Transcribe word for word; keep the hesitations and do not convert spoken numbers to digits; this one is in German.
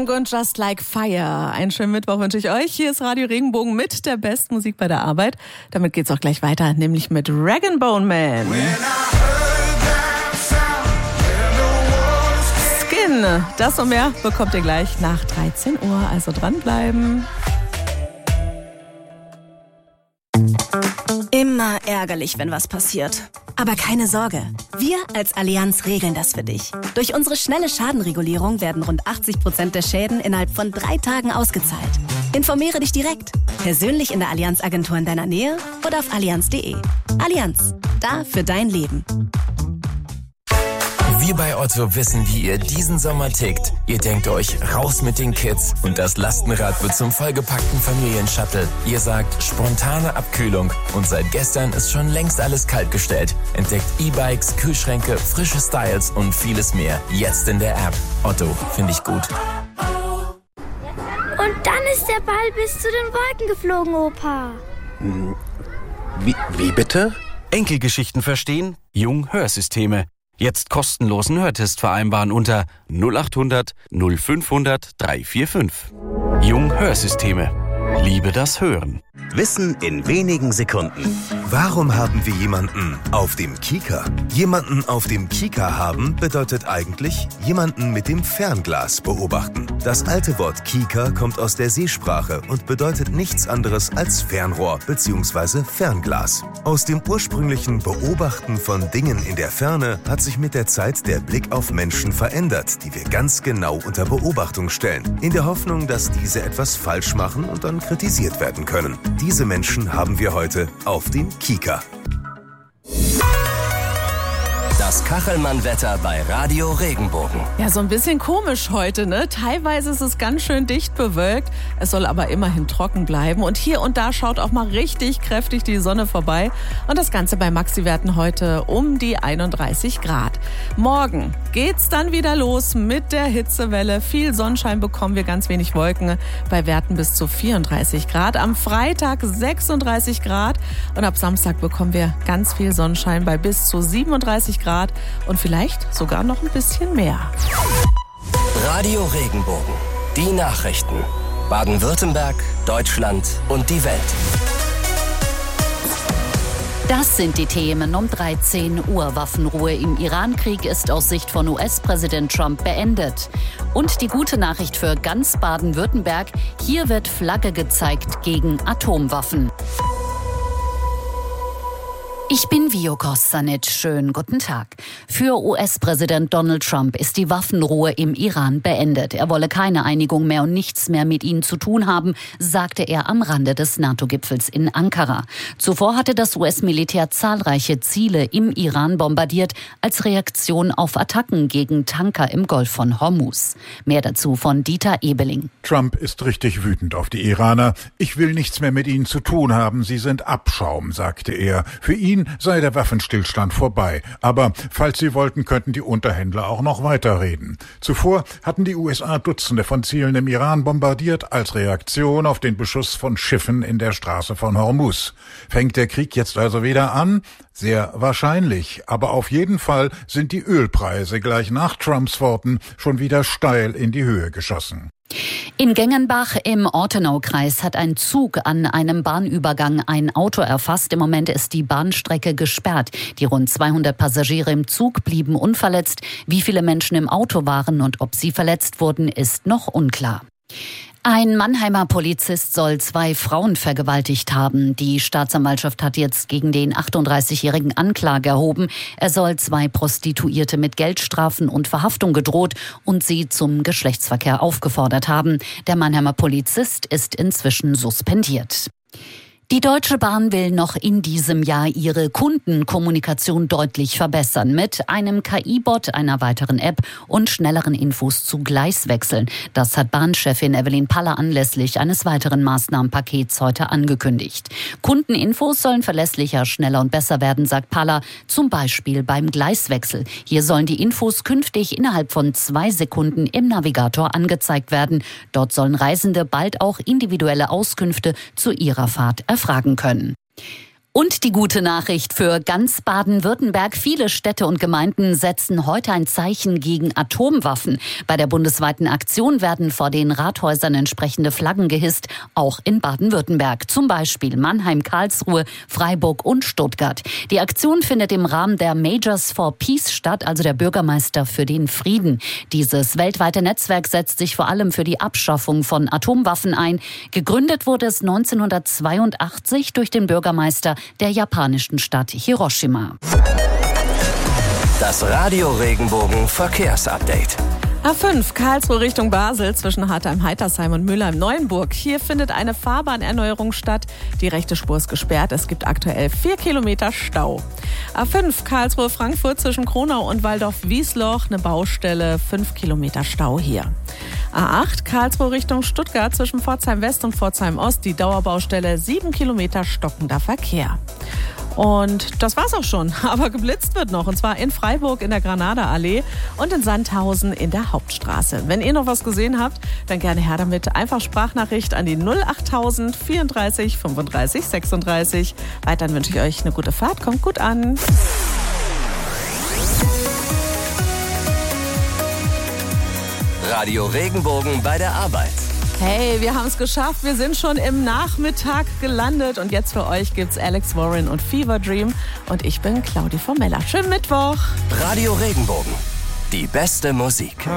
Funk und Just Like Fire. Einen schönen Mittwoch wünsche ich euch. Hier ist Radio Regenbogen mit der besten Musik bei der Arbeit. Damit geht's auch gleich weiter, nämlich mit Rag and Bone Man. Skin, das und mehr bekommt ihr gleich nach dreizehn Uhr, also dranbleiben. Immer ärgerlich, wenn was passiert. Aber keine Sorge, wir als Allianz regeln das für dich. Durch unsere schnelle Schadenregulierung werden rund achtzig Prozent der Schäden innerhalb von drei Tagen ausgezahlt. Informiere dich direkt, persönlich in der Allianz-Agentur in deiner Nähe oder auf allianz punkt de. Allianz, da für dein Leben. Wir bei Otto wissen, wie ihr diesen Sommer tickt. Ihr denkt euch, raus mit den Kids und das Lastenrad wird zum vollgepackten Familienshuttle. Ihr sagt, spontane Abkühlung und seit gestern ist schon längst alles kaltgestellt. Entdeckt E-Bikes, Kühlschränke, frische Styles und vieles mehr. Jetzt in der App. Otto, finde ich gut. Und dann ist der Ball bis zu den Wolken geflogen, Opa. Wie, wie bitte? Enkelgeschichten verstehen? Jung Hörsysteme. Jetzt kostenlosen Hörtest vereinbaren unter null acht hundert null fünfhundert dreihundertfünfundvierzig. Jung Hörsysteme. Liebe das Hören. Wissen in wenigen Sekunden. Warum haben wir jemanden auf dem Kieker? Jemanden auf dem Kieker haben bedeutet eigentlich jemanden mit dem Fernglas beobachten. Das alte Wort Kieker kommt aus der Seesprache und bedeutet nichts anderes als Fernrohr bzw. Fernglas. Aus dem ursprünglichen Beobachten von Dingen in der Ferne hat sich mit der Zeit der Blick auf Menschen verändert, die wir ganz genau unter Beobachtung stellen, in der Hoffnung, dass diese etwas falsch machen und dann kritisiert werden können. Diese Menschen haben wir heute auf dem Kieker. Das Kachelmann-Wetter bei Radio Regenbogen. Ja, so ein bisschen komisch heute, ne? Teilweise ist es ganz schön dicht bewölkt. Es soll aber immerhin trocken bleiben. Und hier und da schaut auch mal richtig kräftig die Sonne vorbei. Und das Ganze bei Maxi-Werten heute um die einunddreißig Grad. Morgen geht's dann wieder los mit der Hitzewelle. Viel Sonnenschein bekommen wir, ganz wenig Wolken. Bei Werten bis zu vierunddreißig Grad. Am Freitag sechsunddreißig Grad. Und ab Samstag bekommen wir ganz viel Sonnenschein bei bis zu siebenunddreißig Grad. Und vielleicht sogar noch ein bisschen mehr. Radio Regenbogen. Die Nachrichten. Baden-Württemberg, Deutschland und die Welt. Das sind die Themen um dreizehn Uhr. Waffenruhe im Iran-Krieg ist aus Sicht von U S-Präsident Trump beendet. Und die gute Nachricht für ganz Baden-Württemberg: Hier wird Flagge gezeigt gegen Atomwaffen. Ich bin Vio Kostanic. Schönen guten Tag. Für U S-Präsident Donald Trump ist die Waffenruhe im Iran beendet. Er wolle keine Einigung mehr und nichts mehr mit ihnen zu tun haben, sagte er am Rande des NATO-Gipfels in Ankara. Zuvor hatte das U S-Militär zahlreiche Ziele im Iran bombardiert, als Reaktion auf Attacken gegen Tanker im Golf von Hormuz. Mehr dazu von Dieter Ebeling. Trump ist richtig wütend auf die Iraner. Ich will nichts mehr mit ihnen zu tun haben. Sie sind Abschaum, sagte er. Für ihn sei der Waffenstillstand vorbei. Aber falls sie wollten, könnten die Unterhändler auch noch weiterreden. Zuvor hatten die U S A Dutzende von Zielen im Iran bombardiert als Reaktion auf den Beschuss von Schiffen in der Straße von Hormuz. Fängt der Krieg jetzt also wieder an? Sehr wahrscheinlich. Aber auf jeden Fall sind die Ölpreise gleich nach Trumps Worten schon wieder steil in die Höhe geschossen. In Gengenbach im Ortenaukreis hat ein Zug an einem Bahnübergang ein Auto erfasst. Im Moment ist die Bahnstrecke gesperrt. Die rund zweihundert Passagiere im Zug blieben unverletzt. Wie viele Menschen im Auto waren und ob sie verletzt wurden, ist noch unklar. Ein Mannheimer Polizist soll zwei Frauen vergewaltigt haben. Die Staatsanwaltschaft hat jetzt gegen den achtunddreißigjährigen Anklage erhoben. Er soll zwei Prostituierte mit Geldstrafen und Verhaftung gedroht und sie zum Geschlechtsverkehr aufgefordert haben. Der Mannheimer Polizist ist inzwischen suspendiert. Die Deutsche Bahn will noch in diesem Jahr ihre Kundenkommunikation deutlich verbessern mit einem K I-Bot, einer weiteren App und schnelleren Infos zu Gleiswechseln. Das hat Bahnchefin Evelyn Paller anlässlich eines weiteren Maßnahmenpakets heute angekündigt. Kundeninfos sollen verlässlicher, schneller und besser werden, sagt Paller, zum Beispiel beim Gleiswechsel. Hier sollen die Infos künftig innerhalb von zwei Sekunden im Navigator angezeigt werden. Dort sollen Reisende bald auch individuelle Auskünfte zu ihrer Fahrt erfahren fragen können. Und die gute Nachricht für ganz Baden-Württemberg. Viele Städte und Gemeinden setzen heute ein Zeichen gegen Atomwaffen. Bei der bundesweiten Aktion werden vor den Rathäusern entsprechende Flaggen gehisst, auch in Baden-Württemberg. Zum Beispiel Mannheim, Karlsruhe, Freiburg und Stuttgart. Die Aktion findet im Rahmen der Majors for Peace statt, also der Bürgermeister für den Frieden. Dieses weltweite Netzwerk setzt sich vor allem für die Abschaffung von Atomwaffen ein. Gegründet wurde es neunzehnhundertzweiundachtzig durch den Bürgermeister der japanischen Stadt Hiroshima. Das Radio Regenbogen Verkehrsupdate. A fünf, Karlsruhe Richtung Basel zwischen Hartheim-Heitersheim und Mülheim-Neuenburg. Hier findet eine Fahrbahnerneuerung statt. Die rechte Spur ist gesperrt. Es gibt aktuell vier Kilometer Stau. A fünf, Karlsruhe-Frankfurt zwischen Kronau und Waldorf-Wiesloch. Eine Baustelle, fünf Kilometer Stau hier. A acht, Karlsruhe Richtung Stuttgart zwischen Pforzheim-West und Pforzheim-Ost. Die Dauerbaustelle, sieben Kilometer stockender Verkehr. Und das war's auch schon. Aber geblitzt wird noch. Und zwar in Freiburg in der Granada-Allee und in Sandhausen in der Hauptstraße. Wenn ihr noch was gesehen habt, dann gerne her damit. Einfach Sprachnachricht an die null achttausend vierunddreißig fünfunddreißig sechsunddreißig. Weiterhin wünsche ich euch eine gute Fahrt. Kommt gut an. Radio Regenbogen bei der Arbeit. Hey, wir haben es geschafft. Wir sind schon im Nachmittag gelandet. Und jetzt für euch gibt's Alex Warren und Fever Dream. Und ich bin Claudi Formella. Schönen Mittwoch. Radio Regenbogen. Die beste Musik.